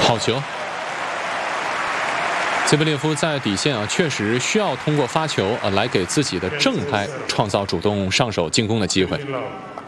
好球！兹贝列夫在底线确实需要通过发球来给自己的正拍创造主动上手进攻的机会。